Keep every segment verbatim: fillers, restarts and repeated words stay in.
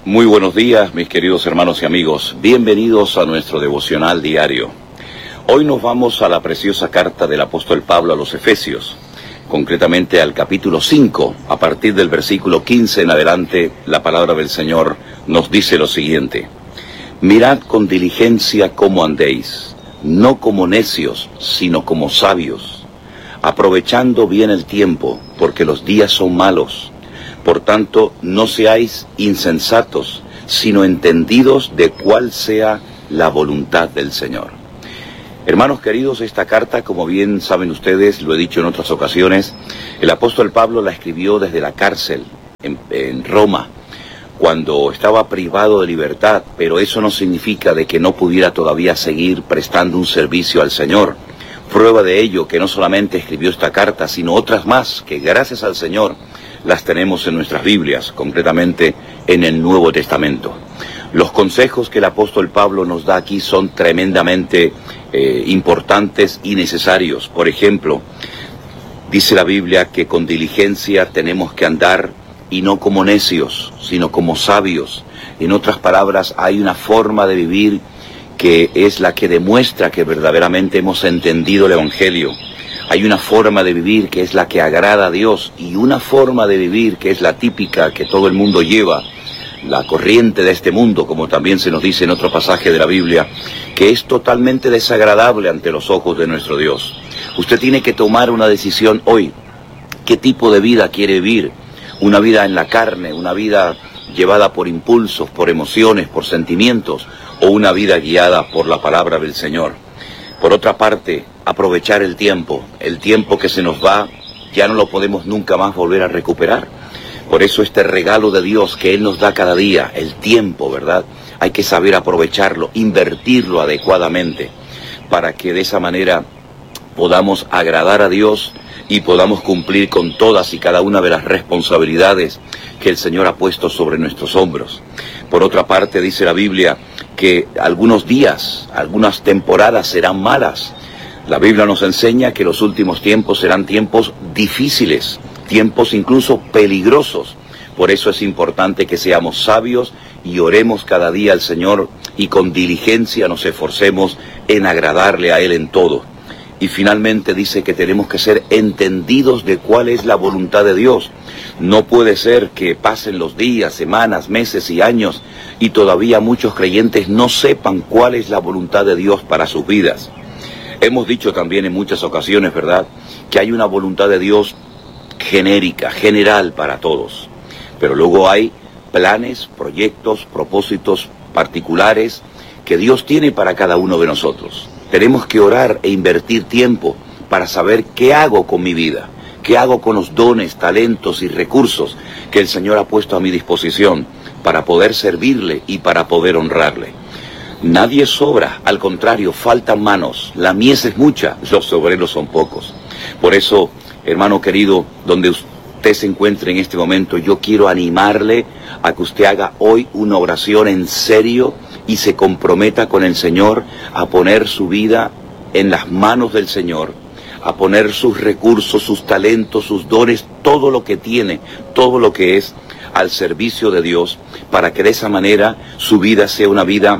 Muy buenos días, mis queridos hermanos y amigos. Bienvenidos a nuestro devocional diario. Hoy nos vamos a la preciosa carta del apóstol Pablo a los Efesios, concretamente al capítulo cinco. A partir del versículo quince en adelante, la palabra del Señor nos dice lo siguiente: Mirad con diligencia cómo andéis, no como necios, sino como sabios, aprovechando bien el tiempo, porque los días son malos. Por tanto, no seáis insensatos, sino entendidos de cuál sea la voluntad del Señor. Hermanos queridos, esta carta, como bien saben ustedes, lo he dicho en otras ocasiones, el apóstol Pablo la escribió desde la cárcel en, en Roma, cuando estaba privado de libertad, pero eso no significa de que no pudiera todavía seguir prestando un servicio al Señor. Prueba de ello que no solamente escribió esta carta, sino otras más que gracias al Señor las tenemos en nuestras Biblias, concretamente en el Nuevo Testamento. Los consejos que el apóstol Pablo nos da aquí son tremendamente eh, importantes y necesarios. Por ejemplo, dice la Biblia que con diligencia tenemos que andar y no como necios, sino como sabios. En otras palabras, hay una forma de vivir que es la que demuestra que verdaderamente hemos entendido el Evangelio. Hay una forma de vivir que es la que agrada a Dios y una forma de vivir que es la típica que todo el mundo lleva, la corriente de este mundo, como también se nos dice en otro pasaje de la Biblia, que es totalmente desagradable ante los ojos de nuestro Dios. Usted tiene que tomar una decisión hoy. ¿Qué tipo de vida quiere vivir? ¿Una vida en la carne, una vida llevada por impulsos, por emociones, por sentimientos, o una vida guiada por la palabra del Señor? Por otra parte, aprovechar el tiempo. El tiempo que se nos va, ya no lo podemos nunca más volver a recuperar. Por eso este regalo de Dios que Él nos da cada día, el tiempo, ¿verdad? Hay que saber aprovecharlo, invertirlo adecuadamente, para que de esa manera podamos agradar a Dios y podamos cumplir con todas y cada una de las responsabilidades que el Señor ha puesto sobre nuestros hombros. Por otra parte, dice la Biblia que algunos días, algunas temporadas serán malas. La Biblia nos enseña que los últimos tiempos serán tiempos difíciles, tiempos incluso peligrosos. Por eso es importante que seamos sabios y oremos cada día al Señor y con diligencia nos esforcemos en agradarle a Él en todo. Y finalmente dice que tenemos que ser entendidos de cuál es la voluntad de Dios. No puede ser que pasen los días, semanas, meses y años y todavía muchos creyentes no sepan cuál es la voluntad de Dios para sus vidas. Hemos dicho también en muchas ocasiones, ¿verdad?, que hay una voluntad de Dios genérica, general para todos. Pero luego hay planes, proyectos, propósitos particulares que Dios tiene para cada uno de nosotros. Tenemos que orar e invertir tiempo para saber qué hago con mi vida, qué hago con los dones, talentos y recursos que el Señor ha puesto a mi disposición para poder servirle y para poder honrarle. Nadie sobra, al contrario, faltan manos. La mies es mucha, los obreros son pocos. Por eso, hermano querido, donde usted se encuentre en este momento, yo quiero animarle a que usted haga hoy una oración en serio y se comprometa con el Señor a poner su vida en las manos del Señor, a poner sus recursos, sus talentos, sus dones, todo lo que tiene, todo lo que es al servicio de Dios, para que de esa manera su vida sea una vida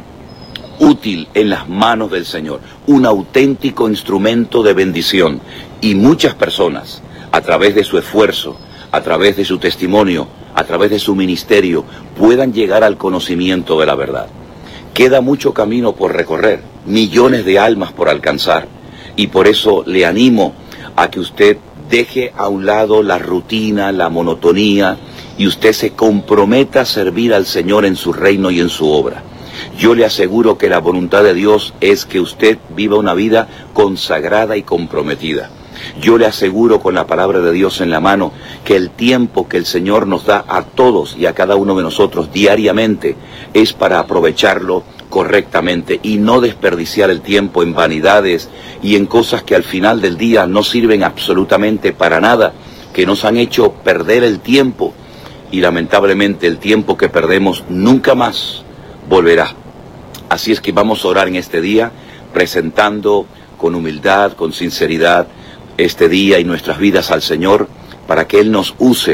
útil en las manos del Señor, un auténtico instrumento de bendición. Y muchas personas, a través de su esfuerzo, a través de su testimonio, a través de su ministerio, puedan llegar al conocimiento de la verdad. Queda mucho camino por recorrer, millones de almas por alcanzar, y por eso le animo a que usted deje a un lado la rutina, la monotonía, y usted se comprometa a servir al Señor en su reino y en su obra. Yo le aseguro que la voluntad de Dios es que usted viva una vida consagrada y comprometida. Yo le aseguro con la palabra de Dios en la mano que el tiempo que el Señor nos da a todos y a cada uno de nosotros diariamente es para aprovecharlo correctamente y no desperdiciar el tiempo en vanidades y en cosas que al final del día no sirven absolutamente para nada, que nos han hecho perder el tiempo y lamentablemente el tiempo que perdemos nunca más volverá. Así es que vamos a orar en este día presentando con humildad, con sinceridad este día y nuestras vidas al Señor para que Él nos use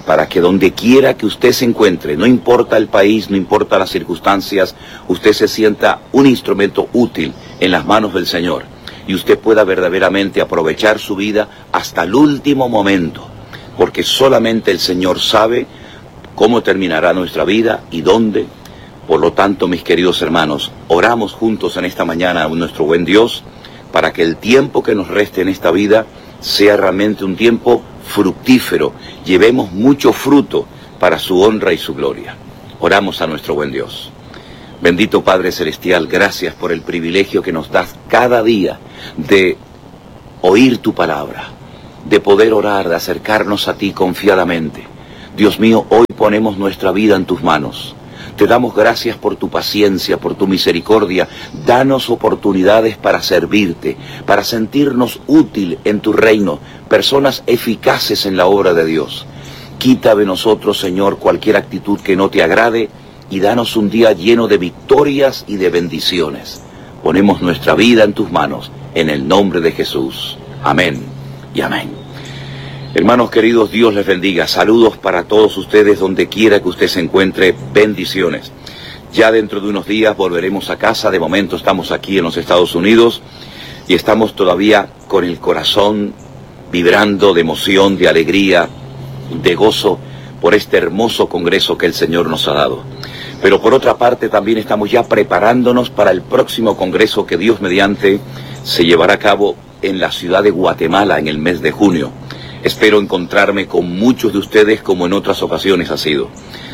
para que donde quiera que usted se encuentre, no importa el país, no importa las circunstancias, usted se sienta un instrumento útil en las manos del Señor y usted pueda verdaderamente aprovechar su vida hasta el último momento, porque solamente el Señor sabe cómo terminará nuestra vida y dónde. Por lo tanto, mis queridos hermanos, oramos juntos en esta mañana a nuestro buen Dios para que el tiempo que nos reste en esta vida sea realmente un tiempo fructífero, llevemos mucho fruto para su honra y su gloria. Oramos a nuestro buen Dios. Bendito Padre Celestial, gracias por el privilegio que nos das cada día de oír tu palabra, de poder orar, de acercarnos a ti confiadamente. Dios mío, hoy ponemos nuestra vida en tus manos. Te damos gracias por tu paciencia, por tu misericordia. Danos oportunidades para servirte, para sentirnos útil en tu reino, personas eficaces en la obra de Dios. Quita de nosotros, Señor, cualquier actitud que no te agrade y danos un día lleno de victorias y de bendiciones. Ponemos nuestra vida en tus manos, en el nombre de Jesús. Amén y amén. Hermanos queridos, Dios les bendiga. Saludos para todos ustedes donde quiera que usted se encuentre. Bendiciones. Ya dentro de unos días volveremos a casa. De momento estamos aquí en los Estados Unidos y estamos todavía con el corazón vibrando de emoción, de alegría, de gozo por este hermoso congreso que el Señor nos ha dado. Pero por otra parte también estamos ya preparándonos para el próximo congreso que Dios mediante se llevará a cabo en la ciudad de Guatemala en el mes de junio. Espero encontrarme con muchos de ustedes como en otras ocasiones ha sido.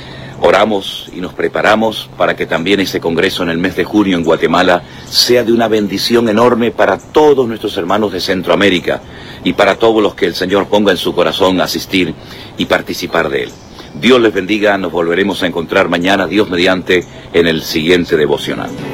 Oramos y nos preparamos para que también ese congreso en el mes de junio en Guatemala sea de una bendición enorme para todos nuestros hermanos de Centroamérica y para todos los que el Señor ponga en su corazón asistir y participar de él. Dios les bendiga, nos volveremos a encontrar mañana, Dios mediante, en el siguiente devocional.